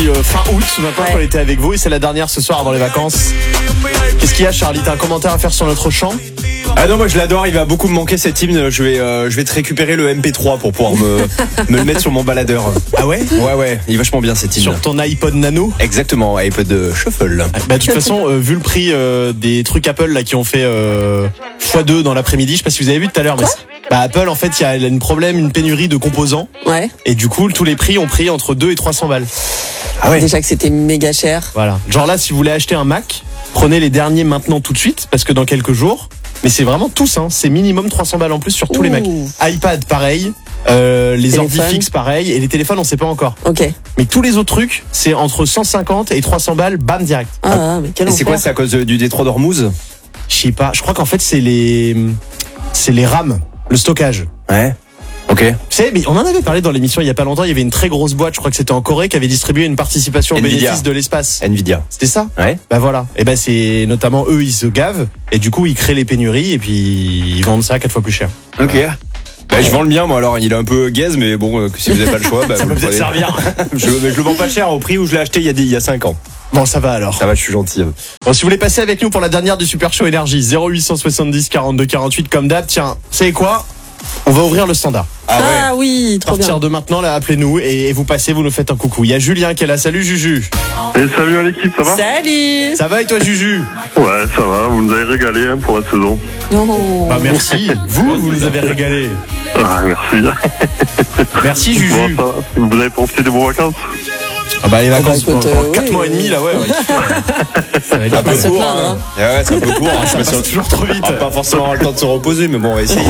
depuis fin août maintenant qu'on était avec vous et c'est la dernière ce soir avant les vacances. Qu'est-ce qu'il y a, Charlie? T'as un commentaire à faire sur notre chant? Ah non, moi je l'adore, il va beaucoup me manquer cet hymne. Je vais te récupérer le MP3 pour pouvoir me le mettre sur mon baladeur. Ah ouais? Ouais, il est vachement bien cet hymne. Sur ton iPod Nano? Exactement, iPod Shuffle. Bah de toute façon, vu le prix des trucs Apple là qui ont fait x2 dans l'après-midi, je sais pas si vous avez vu tout à l'heure, mais Apple en fait il y a une pénurie de composants. Ouais. Et du coup tous les prix ont pris entre 2 et 300 balles. Ah ouais. Déjà que c'était méga cher. Voilà. Genre là, si vous voulez acheter un Mac, prenez les derniers maintenant tout de suite parce que dans quelques jours. Mais c'est vraiment tous, hein. C'est minimum 300 balles en plus sur tous les Macs. iPad, pareil. Les ordi fixes, pareil. Et les téléphones, on sait pas encore. Ok. Mais tous les autres trucs, c'est entre 150 et 300 balles, bam, direct. Mais quel Et c'est quoi, c'est à cause du détroit d'Ormuz? Je sais pas. Je crois qu'en fait, c'est les RAM, le stockage. Ouais. Ok. Tu sais, mais on en avait parlé dans l'émission il y a pas longtemps. Il y avait une très grosse boîte, je crois que c'était en Corée, qui avait distribué une participation au bénéfice de l'espace. Nvidia. C'était ça? Ouais. Bah voilà. Et ben c'est notamment eux, ils se gavent et du coup ils créent les pénuries et puis ils vendent ça 4 fois plus cher. Ok. Bah, je vends le mien, moi alors il est un peu gaze, mais bon, si vous n'avez pas le choix, bah, ça vous peut le peut-être prenez. servir. je le vends pas cher au prix où je l'ai acheté il y a 5 ans. Bon, ça va alors. Ça va, je suis gentil. Bon, si vous voulez passer avec nous pour la dernière du Super Show Énergie, 0870 42 48 comme d'hab. Tiens, vous savez quoi? On va ouvrir le standard. Ah oui, trop bien. À partir de maintenant, là, appelez-nous et vous passez, vous nous faites un coucou. Il y a Julien qui est là. Salut Juju. Et salut à l'équipe, ça va? Salut. Ça va et toi Juju? Ouais, ça va, vous nous avez régalé pour la saison. Non. Bah merci. vous nous avez régalé. Ah, merci. Merci Juju. Bon, ça, vous avez profité de vos vacances? Ah bah les vacances écoute, pour 4 oui, mois et demi là, ouais. Ça va être Un peu se court, plaindre, hein. hein. Ouais, c'est un peu court. Hein. Ça passe toujours trop vite. On va pas forcément avoir le temps de se reposer, mais bon, on va essayer.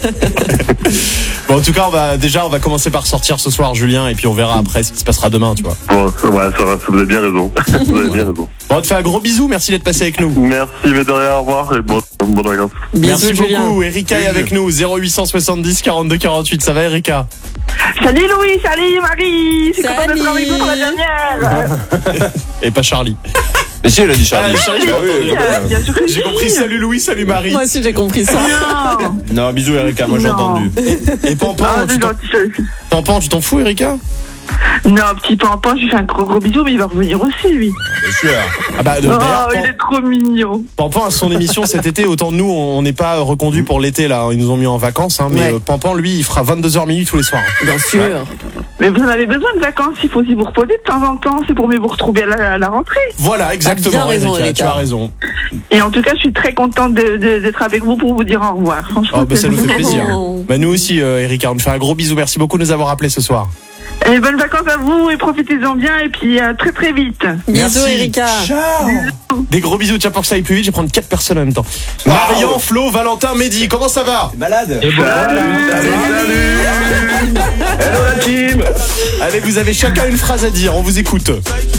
Bon, en tout cas, on va commencer par sortir ce soir, Julien, et puis on verra après ce qui se passera demain, tu vois. Bon, ouais, ça va, vous avez bien raison. Vous avez bien raison. Bon, on te fait un gros bisou, merci d'être passé avec nous. Merci, mais de rien, au revoir et bonne vacances. Merci Bisous, Julien. beaucoup. Erika est avec nous, 0870 42 48. Ça va, Erika? Salut Louis, salut Marie. C'est content d'être avec vous pour la dernière. Et pas Charlie. Mais si, elle a dit Charlie. Ah, Charlie, Bien sûr que j'ai si. compris salut Louis, salut Marie. Moi aussi j'ai compris ça. Non. Non, bisous Erika, moi j'ai Non. entendu. Et Pampan, Ah, c'est gentil. Pampan, tu t'en fous, Erika? Non, petit Pampan, je lui fais un gros bisou, mais il va revenir aussi, lui. Bien sûr. Ah bah, Oh, d'ailleurs, il est trop mignon. Pampan a son émission cet été. Autant nous, on n'est pas reconduit pour l'été, là. Ils nous ont mis en vacances, hein. Mais Ouais. Pampan, lui, il fera 22h minuit tous les soirs. Bien sûr. Mais vous en avez besoin de vacances, il faut aussi vous reposer de temps en temps, c'est pour mieux vous retrouver à la rentrée. Voilà, exactement, bien raison, Erika, Erika. tu as raison. Et en tout cas, je suis très contente d'être avec vous pour vous dire au revoir. Franchement, Oh, bah, ça nous fait plaisir. Oh. Bah, nous aussi, Erika, on te fait un gros bisou. Merci beaucoup de nous avoir appelés ce soir. Et bonnes vacances à vous et profitez-en bien et puis à très très vite. Bisous Merci. Erika. Ciao. Des gros bisous. Tiens, pour que ça aille plus vite, je vais prendre 4 personnes en même temps. Marion, Flo, Valentin, Mehdi, comment ça va? Malade. Hello la team. Allez, vous avez chacun une phrase à dire, on vous écoute.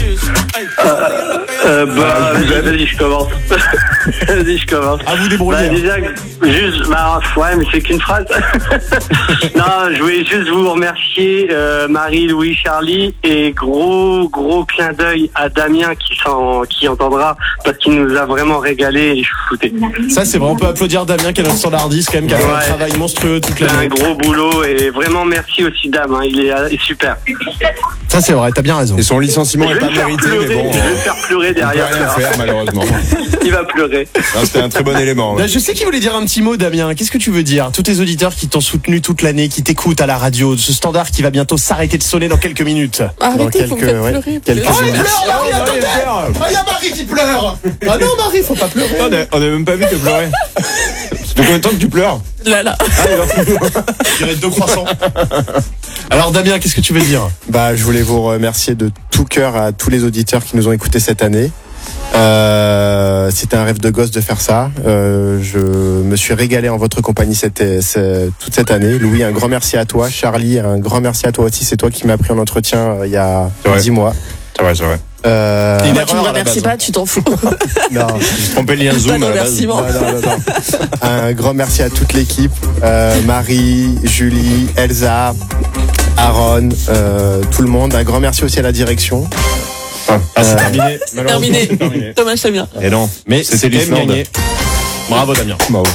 Vas-y, je commence. Vas-y, je commence. À vous débrouiller. Déjà, juste, ouais, mais c'est qu'une phrase. Non, je voulais juste vous remercier, Marie, Louis, Charlie, et gros clin d'œil à Damien qui entendra, parce qu'il nous a vraiment régalé et je foutais. Ça, c'est vrai, on peut applaudir Damien qui est notre standardiste, quand même, qui a fait un travail monstrueux toute C'est un l'année. gros boulot et vraiment merci aussi Dame, hein, il est super. Ça, c'est vrai, t'as bien raison. Et son licenciement Je est vais pas le faire mérité, pleurer, mais bon. je vais le faire pleurer On peut derrière. rien faire, malheureusement. Il va pleurer. Non, c'était un très bon élément. Bah, je sais qu'il voulait dire un petit mot, Damien. Qu'est-ce que tu veux dire? Tous tes auditeurs qui t'ont soutenu toute l'année, qui t'écoutent à la radio, ce standard qui va bientôt s'arrêter de sonner dans quelques minutes. Arrêtez, vous me faites pleurer. Quelques Oh, il minutes. pleure, Marie, attendez. Ah, il y a Marie qui pleure. Ah non, Marie, faut pas pleurer. On a même pas vu te pleurer. Ça fait combien de temps que tu pleures? Là. Je dirais 2 croissants. Alors, Damien, qu'est-ce que tu veux dire? Bah, je voulais vous remercier de tout cœur à tous les auditeurs qui nous ont écoutés cette année. C'était un rêve de gosse de faire ça. Je me suis régalé en votre compagnie toute cette année. Louis, un grand merci à toi. Charlie, un grand merci à toi aussi. C'est toi qui m'as pris en entretien il y a 10 mois. C'est vrai, c'est vrai. Une Moi, tu me erreur à la remercies base, pas, tu t'en fous. Non, J'ai trompé le lien Pas Zoom de à la base. remerciements. non. Un grand merci à toute l'équipe. Marie, Julie, Elsa, Aaron, tout le monde. Un grand merci aussi à la direction. Ah, c'est terminé. Terminé. Thomas, je t'aime bien. Et non. Mais C'était c'est quand même l'Islande. gagné. Bravo, Damien. Bravo.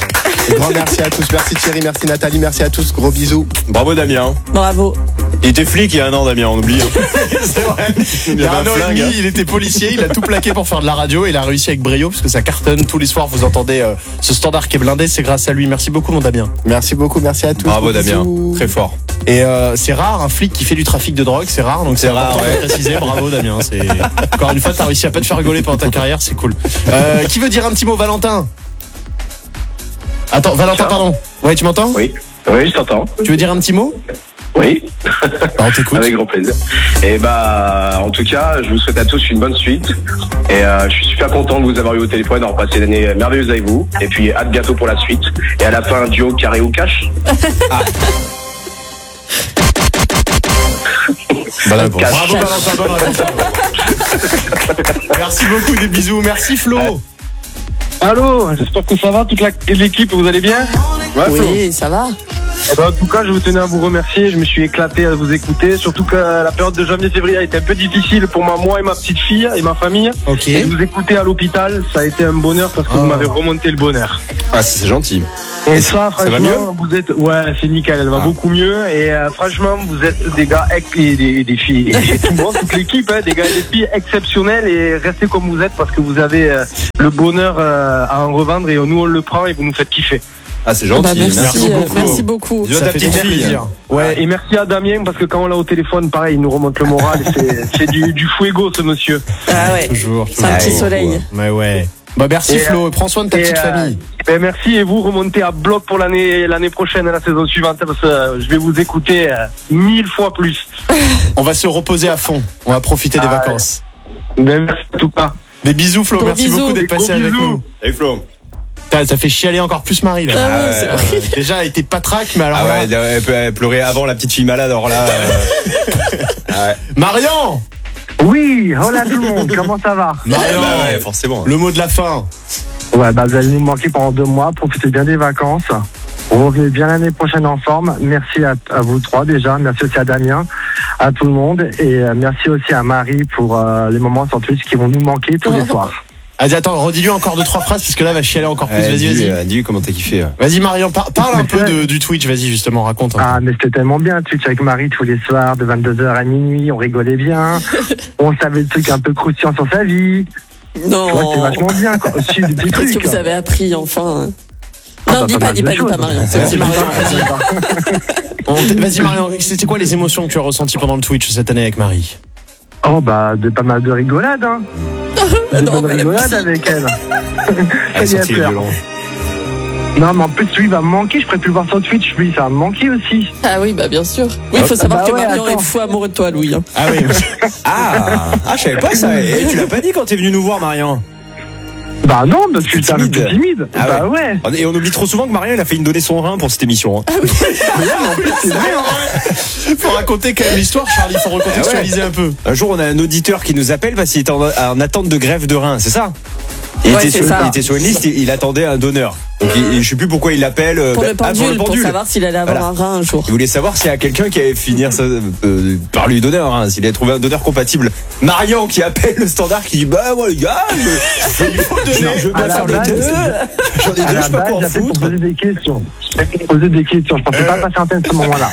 Grand merci à tous. Merci Thierry, merci Nathalie, merci à tous. Gros bisous. Bravo Damien. Bravo. Il était flic il y a un an, Damien, on oublie. C'est vrai. Il y a un an et demi, il était policier, il a tout plaqué pour faire de la radio et il a réussi avec brio parce que ça cartonne. Tous les soirs, vous entendez ce standard qui est blindé, c'est grâce à lui. Merci beaucoup, mon Damien. Merci beaucoup, merci à tous. Bravo Damien, Bisous. très fort. Et c'est rare, un flic qui fait du trafic de drogue, c'est rare, donc c'est rare, important de préciser. Bravo, Damien. C'est encore une fois, t'as réussi à pas te faire rigoler pendant ta carrière, c'est cool. Qui veut dire un petit mot, Valentin? Attends, Valentin, pardon. Ouais, tu m'entends? Oui, je t'entends. Tu veux dire un petit mot? Oui. On t'écoute. Avec grand plaisir. Et en tout cas, je vous souhaite à tous une bonne suite. Et je suis super content de vous avoir eu au téléphone, d'avoir passé l'année merveilleuse avec vous. Et puis, hâte bientôt pour la suite. Et à la fin, un duo carré ou cash. Bonne réponse. Cash. Bravo, Valentin, bonne réponse. Merci beaucoup, des bisous. Merci, Flo. Allô, j'espère que ça va, toute l'équipe, vous allez bien? Oui, ça va. En tout cas, je vous tenais à vous remercier, je me suis éclaté à vous écouter, surtout que la période de janvier-février a été un peu difficile pour moi et ma petite fille et ma famille. Ok. Et de vous écouter à l'hôpital, ça a été un bonheur parce que vous m'avez remonté le bonheur. Ah, c'est gentil. Et ça, ça va franchement, vous êtes, ouais, c'est nickel, elle va beaucoup mieux. Et franchement, vous êtes des gars et des filles, et tout le monde, toute l'équipe, des gars et des filles exceptionnels. Et restez comme vous êtes parce que vous avez le bonheur à en revendre et nous on le prend et vous nous faites kiffer. Ah, c'est gentil. Merci beaucoup. Dis-le à ta petite fille. Ouais, et merci à Damien parce que quand on l'a au téléphone, pareil, il nous remonte le moral. C'est du fuego, ce monsieur. Ah ouais. Toujours. C'est un petit soleil. Mais ouais. Bah merci, Flo. Prends soin de ta petite famille. Merci et vous remontez à bloc pour l'année prochaine, la saison suivante, parce que je vais vous écouter 1000 fois plus. On va se reposer à fond. On va profiter des vacances. Merci en tout cas. Des bisous, Flo. Gros Merci bisous. beaucoup d'être passé avec nous. Hey Flo. Ça fait chialer encore plus Marie là. Ah ouais, c'est vrai. Déjà, elle était patraque, mais alors. Ah ouais, elle peut pleurer avant la petite fille malade, alors là. Ouais. Marion. Oui, hola tout le monde, comment ça va? Marion. Bah ouais, forcément. Le mot de la fin. Ouais, vous allez nous manquer pendant 2 mois, profitez bien des vacances. Revenez bien l'année prochaine en forme. Merci à vous trois déjà, merci aussi à Damien, à tout le monde, et merci aussi à Marie pour les moments sur Twitch qui vont nous manquer tous les soirs. Vas-y, attends, redis-lui encore 2-3 phrases parce que là, elle va chialer encore plus. Vas-y. Dis-lui comment t'as kiffé. Vas-y, Marion, parle un peu du Twitch, vas-y, justement, raconte. Ah, mais c'était tellement bien, Twitch avec Marie tous les soirs, de 22h à minuit, on rigolait bien, on savait des trucs un peu croustillants sur sa vie. Non. Tu vois, c'est vachement bien, quoi. Aussi, des petits Qu'est-ce trucs. que vous avez appris, enfin? Non, dis pas, Marion. Vas-y, Marion, vas-y, Marion, c'était quoi les émotions que tu as ressenties pendant le Twitch cette année avec Marie? Oh, pas mal de rigolades, hein. Des bonnes rigolades avec elle. Elle est sortie peur. violon. Non, mais en plus, lui, il va me manquer. Je pourrais plus le voir sur Twitch. Lui, ça va me manquer aussi. Ah oui, bah bien sûr. Oui, il faut savoir que Marion attends. est fou amoureux de toi, Louis. Ah oui. Je savais pas ça. Et tu l'as pas dit quand t'es venu nous voir, Marion. Bah non, parce que t'es un peu timide. timide. Ah bah ouais. Et on oublie trop souvent que Marion, elle a failli nous donner son rein pour cette émission. Mais là, mais en plus, c'est vrai, hein. Faut raconter quand même l'histoire, Charlie, faut recontextualiser un peu. Un jour, on a un auditeur qui nous appelle parce qu'il était en attente de greffe de rein, c'est ça? Il était sur une liste, il attendait un donneur. Donc je sais plus pourquoi il l'appelle. Pour le pendule, pour savoir s'il allait avoir un rein un jour. Il voulait savoir s'il y a quelqu'un qui allait finir ça, par lui donner un rein, s'il allait trouver un donneur compatible. Marion qui appelle le standard qui dit bah moi les gars, je dois faire le test. J'en ai deux, je sais pas quoi en pour foutre. poser des questions. Je pensais pas passer un test à ce moment-là.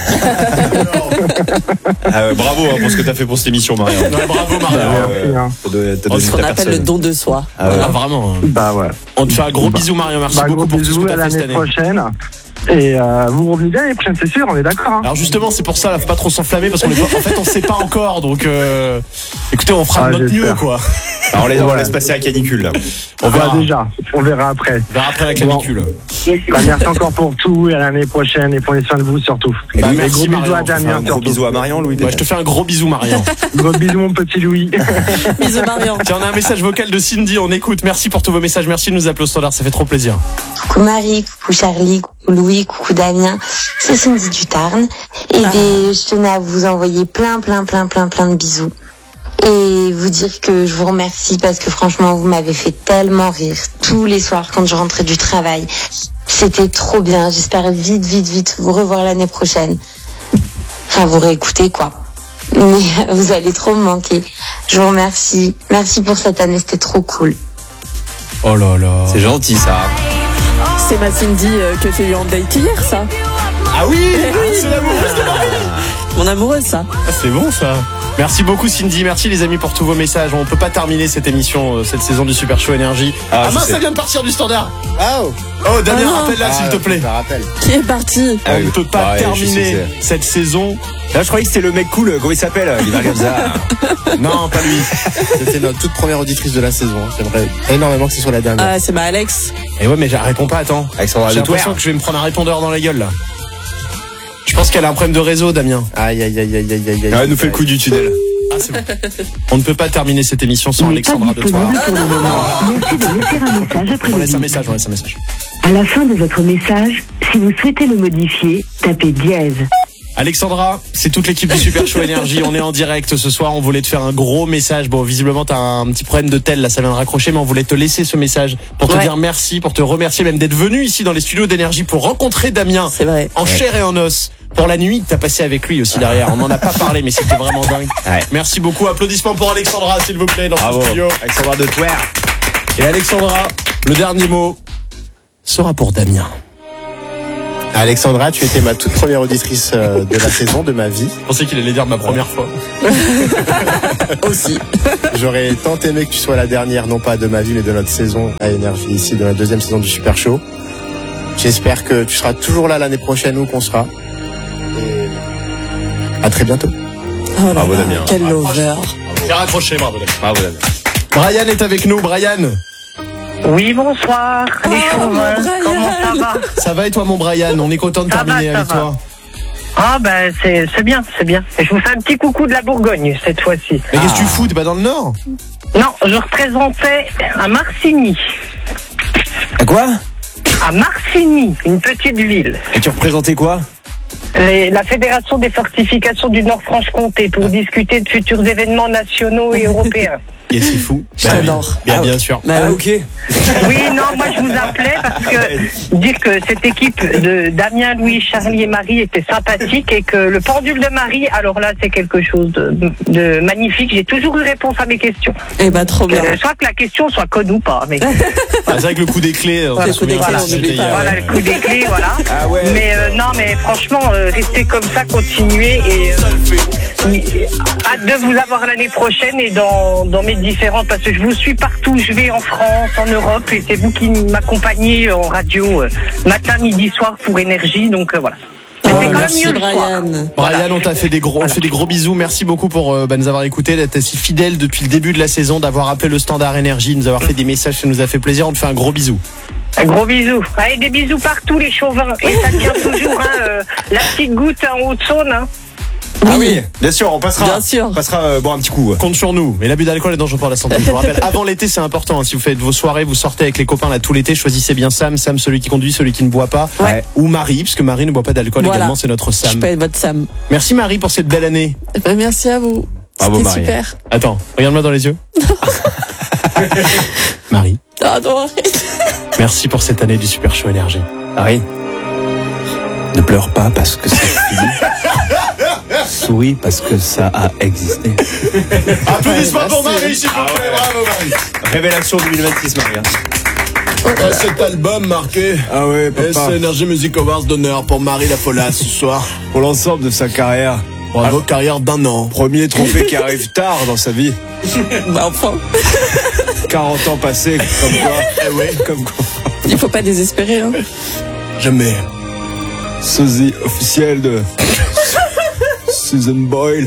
Bravo pour ce que t'as fait pour cette émission, Marion. Ouais, bravo, Marion. T'as Ce qu'on appelle le don de soi. Ah, vraiment. Bah ouais. On te fait un gros bisou, Marion. Merci beaucoup pour tout ce que bisous t'as à fait cette l'année année. prochaine. Et vous revenez bien l'année prochaine, c'est sûr, on est d'accord. Hein. Alors justement, c'est pour ça, là, faut pas trop s'enflammer parce qu'on est pas, en fait, on sait pas encore. Donc, écoutez, on fera de notre mieux, quoi. Alors on laisse passer la canicule. Là. On verra déjà, on verra après. On verra après la canicule. Bah, merci encore pour tout et à l'année prochaine et prenez soin de vous surtout. Bah, Et merci, gros bisous Marion, à Damien. Gros bisous à Marion, Louis. Ouais, je te fais un gros bisou, Marion. Gros bisous mon petit Louis. Bisous, Marion. Tiens, on a un message vocal de Cindy, on écoute. Merci pour tous vos messages, merci de nous appeler au standard, ça fait trop plaisir. Coucou Marie, coucou Charlie, coucou Louis, coucou Damien, c'est Cindy du Tarn. Et je tenais à vous envoyer plein de bisous. Et vous dire que je vous remercie parce que franchement, vous m'avez fait tellement rire tous les soirs quand je rentrais du travail. C'était trop bien. J'espère vite vous revoir l'année prochaine. Enfin, vous réécouter, quoi. Mais vous allez trop me manquer. Je vous remercie. Merci pour cette année, c'était trop cool. Oh là là. C'est gentil ça. C'est ma Cindy que j'ai eu en date hier, ça. Ah oui, c'est l'amoureuse de Marie. Mon amoureuse, ça. Ah, c'est bon ça. Merci beaucoup Cindy, merci les amis pour tous vos messages. On peut pas terminer cette émission, cette saison du Super Show Énergie. Ah mince, ça vient de partir du standard. Oh Damien, rappelle-la s'il te plaît. Qui est parti? On ne peut pas terminer cette saison. Là, je croyais que c'était le mec cool, comment il s'appelle? Il va comme ça. Non, pas lui. C'était notre toute première auditrice de la saison. J'aimerais énormément que ce soit la dernière. Ah, c'est ma Alex. Et ouais, mais je réponds pas, attends. Alexandra J'ai l'impression que je vais me prendre un répondeur dans la gueule là. Je pense qu'elle a un problème de réseau, Damien. Aïe. Elle nous fait le coup du tunnel. Ah, c'est bon. On ne peut pas terminer cette émission sans Alexandra de Toir. Merci de laisser un message après On laisse un message. À la fin de votre message, si vous souhaitez le modifier, tapez dièse. Alexandra, c'est toute l'équipe du Super Show Énergie. On est en direct ce soir. On voulait te faire un gros message. Bon, visiblement, t'as un petit problème de tel, là, ça vient de raccrocher, mais on voulait te laisser ce message pour te dire merci, pour te remercier même d'être venu ici dans les studios d'Énergie pour rencontrer Damien. C'est vrai. En chair et en os. Pour la nuit que t'as passé avec lui aussi derrière. On n'en a pas parlé, mais c'était vraiment dingue. Merci beaucoup. Applaudissements pour Alexandra, s'il vous plaît, dans ce studio. Alexandra de Twer. Et Alexandra, le dernier mot sera pour Damien. Alexandra, tu étais ma toute première auditrice de la saison, de ma vie. Je pensais qu'il allait dire ma première fois. Aussi. J'aurais tant aimé que tu sois la dernière, non pas de ma vie, mais de notre saison à Énergie, ici, de la deuxième saison du Super Show. J'espère que tu seras toujours là l'année prochaine où qu'on sera. Et à très bientôt. Oh là Bravo là, Damien. quel lover. J'ai raccroché, bravo Damien. Bravo Damien. Brian est avec nous, Brian. Oui, bonsoir. Les chauvins, comment ça va? Ça va et toi mon Brian? On est content de terminer avec toi. Ah ben c'est bien. Et je vous fais un petit coucou de la Bourgogne cette fois-ci. Mais qu'est-ce que tu fous? T'es pas dans le Nord? Non, je représentais à Marcigny. À quoi? À Marcigny, une petite ville. Et tu représentais quoi? La Fédération des fortifications du Nord-Franche-Comté pour discuter de futurs événements nationaux et européens. Et c'est fou. J'adore. Bien sûr. Ok. Oui, non, moi je vous appelais parce que dire que cette équipe de Damien, Louis, Charlie et Marie était sympathique et que le pendule de Marie, alors là c'est quelque chose de magnifique. J'ai toujours eu réponse à mes questions. Eh ben trop bien. Soit que la question soit conne ou pas. Mais... c'est vrai que le coup des clés. Le coup des clés, on n'oublie pas. Voilà, le coup des clés, voilà. Ah ouais. Mais non, mais franchement, restez comme ça, continuez et hâte de vous avoir l'année prochaine et dans mes différentes, parce que je vous suis partout, je vais en France, en Europe et c'est vous qui m'accompagnez en radio matin, midi, soir pour Énergie, donc voilà. Merci Brian. Brian, on t'a fait des gros bisous. Merci beaucoup pour nous avoir écoutés, d'être si fidèle depuis le début de la saison, d'avoir appelé le standard Énergie, de nous avoir fait des messages, ça nous a fait plaisir. On te fait un gros bisou. Un gros bisou. Allez, des bisous partout les chauvins. Et ça tient toujours, la petite goutte en Haute-Saône. Ah oui, bien sûr, on passera. Bien sûr. On passera boire un petit coup. Compte sur nous. Mais l'abus d'alcool est dangereux pour la santé. Je vous rappelle, avant l'été, c'est important. Hein. Si vous faites vos soirées, vous sortez avec les copains là tout l'été, choisissez bien Sam, celui qui conduit, celui qui ne boit pas. Ouais. Ou Marie, puisque Marie ne boit pas d'alcool également, c'est notre Sam. Je peux être votre Sam. Merci Marie pour cette belle année. Ben, merci à vous. Bravo, C'était Marie. super. Attends, regarde-moi dans les yeux. Marie, Ah non, arrête. merci pour cette année du Super Show Énergie. Marie, ne pleure pas parce que c'est fini. Souris parce que ça a existé. Applaudissements pour Marie, s'il vous plaît. Bravo Marie. Révélation 2026, Marie. Cet album marqué Ah ouais, papa. Energy Music Awards d'honneur pour Marie Lafolasse ce soir. Pour l'ensemble de sa carrière. Bravo, carrière d'un an. Premier trophée qui arrive tard dans sa vie. Bah enfin. 40 ans passés, comme quoi. Eh ouais, Comme quoi. Il faut pas désespérer. Hein. jamais. Sosie officiel de Susan Boyle.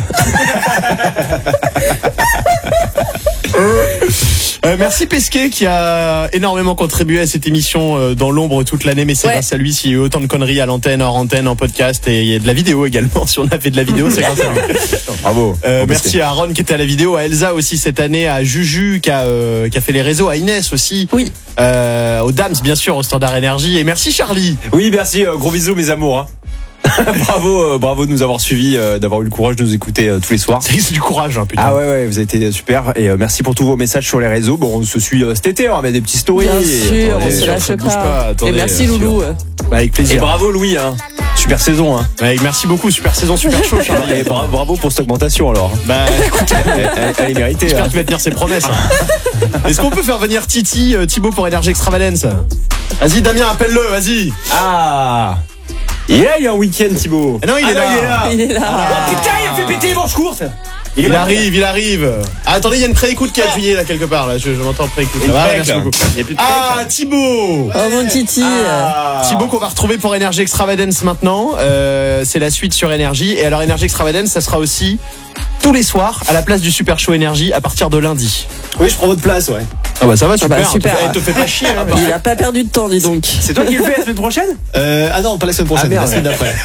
Merci Pesquet qui a énormément contribué à cette émission dans l'ombre toute l'année, mais c'est grâce à lui s'il y a eu autant de conneries à l'antenne, hors antenne, en podcast, et il y a de la vidéo également. Si on a fait de la vidéo, c'est grâce à lui. Bravo. Merci à Aaron qui était à la vidéo, à Elsa aussi cette année, à Juju qui a fait les réseaux, à Inès aussi. Oui. Aux Dams bien sûr, au Standard Énergie, et merci Charlie. Oui, merci. Gros bisous, mes amours. Hein. bravo de nous avoir suivis, d'avoir eu le courage de nous écouter tous les soirs. C'est du courage, hein, putain. Ah ouais, vous avez été super et merci pour tous vos messages sur les réseaux. Bon, on se suit cet été, on va mettre des petites stories. Bien sûr, on se lâche pas. Et merci Loulou. Avec plaisir. Et bravo Louis, hein. super saison, hein. Ouais, merci beaucoup, super saison, super chaud, Charlie. Et bravo pour cette augmentation, alors. Bah, écoute, elle est méritée. j'espère que tu vas tenir ses promesses. Est-ce qu'on peut faire venir Thibaut pour Energy Extravagance? Vas-y, Damien, appelle-le, vas-y. Ah. Il y a un week-end, Thibaut. Ah non, il est là. Il est là. Putain, il a fait péter les manches courtes. Il arrive. Ah, attendez, il y a une préécoute qui a appuyé là quelque part. Là, je m'entends préécoute. Il va, merci là. beaucoup. Il y a plus de Thibaut. Oh mon Titi. Thibaut qu'on va retrouver pour Energy Extravagance maintenant. C'est la suite sur Energy. Et alors Energy Extravagance, ça sera aussi tous les soirs à la place du Super Show Énergie à partir de lundi. Oui, je prends votre place, ouais. Ah bah ça va, super. Super. Te fais pas chier. Hein, Il a pas perdu de temps, dis donc. C'est toi qui le fais la semaine prochaine? Ah non, pas la semaine prochaine, la semaine d'après.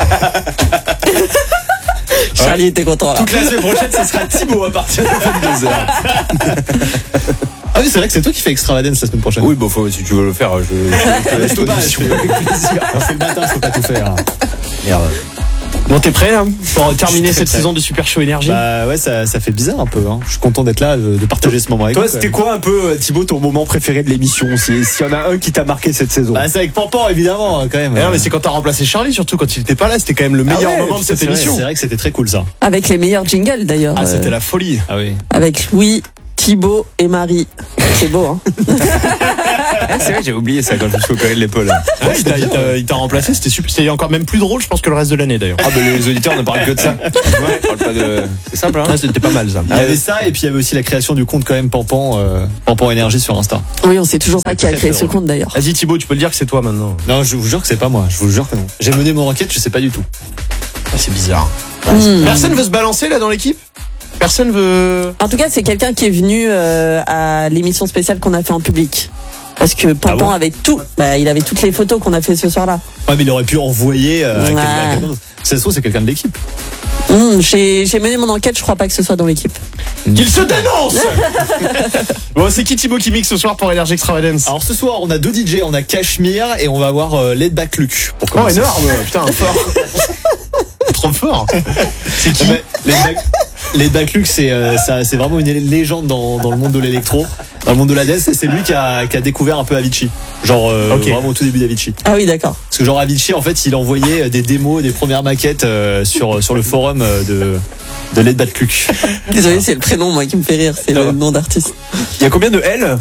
Charlie était content là. Toute la semaine prochaine, ça sera Thibaut à partir de 22h. Ah oui, c'est vrai que c'est toi qui fais Extravagance la semaine prochaine. Oui, bon, si tu veux le faire, je te laisse ton émission. C'est le matin, faut pas tout faire. Merde. Bon, t'es prêt là pour terminer cette saison de Super Show Énergie? Bah ouais, ça fait bizarre un peu. Hein. Je suis content d'être là, de partager ce moment avec vous. Toi, c'était quoi un peu, Thibaut, ton moment préféré de l'émission? S'il y en a un qui t'a marqué cette saison? Bah c'est avec Pampan, évidemment, quand même. Non, mais c'est quand t'as remplacé Charlie, surtout quand il était pas là, c'était quand même le meilleur moment de cette émission. C'est vrai que c'était très cool ça. Avec les meilleurs jingles d'ailleurs. Ah, c'était la folie. Ah oui. Avec Louis, Thibaut et Marie. C'est beau, hein. C'est vrai, j'ai oublié ça quand je me suis opéré de l'épaule. Il t'a remplacé, c'était super. C'était encore même plus drôle, je pense, que le reste de l'année d'ailleurs. Ah, bah les auditeurs ne parlent que de ça. Ouais, ils parlent pas de. C'est simple, hein. Ah, c'était pas mal ça. Il y avait ça et puis il y avait aussi la création du compte quand même Pampan Énergie sur Insta. Oui, on sait toujours pas qui a créé ce compte d'ailleurs. Vas-y Thibaut, tu peux le dire que c'est toi maintenant. Non, je vous jure que c'est pas moi. Je vous jure que non. J'ai mené mon enquête, je sais pas du tout. Ah, c'est bizarre. Personne veut se balancer là dans l'équipe? Personne veut. En tout cas, c'est quelqu'un qui est venu à l'émission spéciale qu'on a fait en public. Parce que Pampan avait tout. Bah, il avait toutes les photos qu'on a fait ce soir-là. Ouais, mais il aurait pu envoyer quelqu'un d'autre. Ça se trouve, c'est quelqu'un de l'équipe. J'ai mené mon enquête, je crois pas que ce soit dans l'équipe. Qu'il se dénonce. Bon, c'est qui Thibaut qui mixe ce soir pour Energy Extravagance? Alors ce soir, on a deux DJ, on a Cachemire et on va avoir Laid Back Luke. Oh, énorme. Putain, fort. Trop fort. C'est qui? Laid Back Luke, c'est vraiment une légende dans le monde de l'électro. Dans le monde de la dance, c'est lui qui a découvert un peu Avicii. Genre vraiment au tout début d'Avicii. Ah oui, d'accord. Parce que genre Avicii, en fait, il envoyait des démos, des premières maquettes sur le forum de Laid Back Luke. Désolé, c'est le prénom moi qui me fait rire, c'est le nom d'artiste. Il y a combien de L?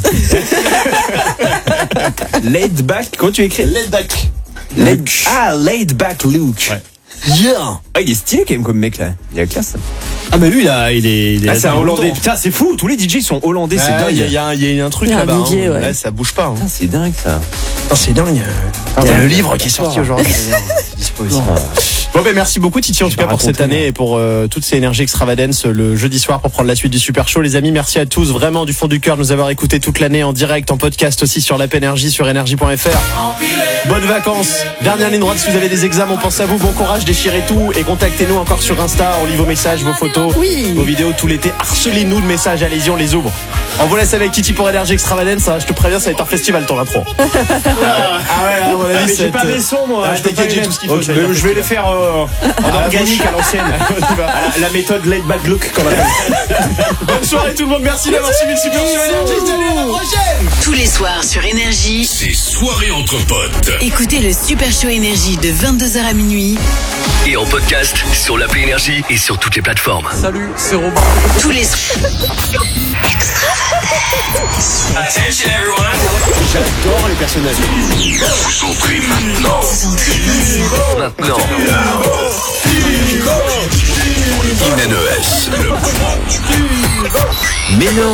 Laid Back, comment tu écris? Laid Back. Laid Back Luke. Ouais. Yeah. Ah, il est stylé quand même comme mec là. Il a la classe. Ah mais lui il est c'est un Hollandais. Putain, c'est fou. Tous les DJ sont hollandais. C'est dingue. Il y a un truc Il y a un là-bas. DJ, ouais. Ça bouge pas. Putain, c'est dingue ça. C'est dingue. Il y a le livre qui est sorti aujourd'hui. Bon ben merci beaucoup Titi en tout cas pour cette année et pour toutes ces énergies Extravagance le jeudi soir pour prendre la suite du Super Show. Les amis, merci à tous vraiment du fond du cœur de nous avoir écoutés toute l'année en direct, en podcast aussi sur l'app Énergie, sur énergie.fr. Bonnes vacances. Dernière ligne droite, si vous avez des examens, on pense à vous. Bon courage, déchirez tout et contactez-nous encore sur Insta. On lit vos messages, vos photos, vos vidéos tout l'été. Harcelez-nous de messages, allez-y, on les ouvre. On vous laisse avec Titi pour Énergie Extravagance. Je te préviens, ça va être un festival ton intro. Ah ouais, à mon avis, j'ai pas mes sons moi. Je t'ai tout ce qu'il faut. Je vais les faire en organique à l'ancienne. La méthode Laid Back Look qu'on appelle. Bonne soirée tout le monde, merci d'avoir suivi le Super Show Énergie. Salut, à la prochaine. Tous les soirs sur Énergie, c'est soirée entre potes. Écoutez le Super Show Énergie de 22h à minuit. Et en podcast sur l'appli Énergie et sur toutes les plateformes. Salut, c'est Robin. Tous les Attention everyone. J'adore les personnages. Vous entrez maintenant. Maintenant. INES, le moment. Mais non.